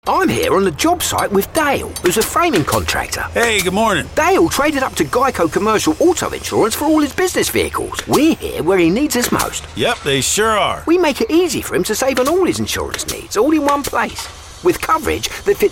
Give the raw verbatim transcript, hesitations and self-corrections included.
I'm here on the job site with Dale, who's a framing contractor. Hey, good morning. Dale traded up to Geico Commercial Auto Insurance for all his business vehicles. We're here where he needs us most. Yep, they sure are. We make it easy for him to save on all his insurance needs, all in one place. With coverage that fits